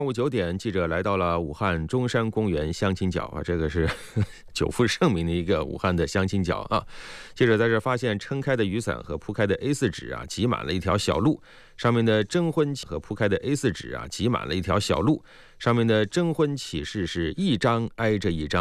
中午9点，记者来到了武汉中山公园相亲角啊，这个是久负盛名的一个武汉的相亲角啊。记者在这发现撑开的雨伞和铺开的 A4 纸啊，挤满了一条小路，上面的征婚和铺开的 A4 纸啊，挤满了一条小路，上面的征婚启事是一张挨着一张。